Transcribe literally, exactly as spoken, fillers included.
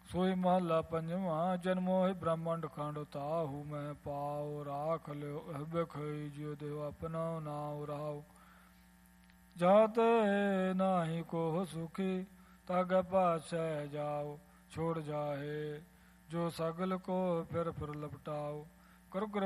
सोई महला पंजवा जन्मो है ब्रह्मंड खंड ताहू मैं पाओ राख लियो हब खई जियो देव अपना नाव राव जाते नाही को सुखी तग पास जाओ छोड़ जाए जो सगल को फिर फिर लपटाओ कर